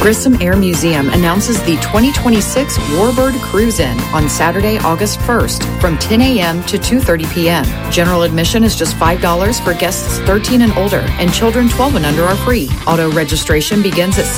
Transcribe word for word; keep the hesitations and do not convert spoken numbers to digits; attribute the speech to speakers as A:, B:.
A: Grissom Air Museum announces the twenty twenty-six Warbird Cruise-In on Saturday, August first from ten a.m. to two thirty p.m. General admission is just five dollars for guests thirteen and older, and children twelve and under are free. Auto registration begins at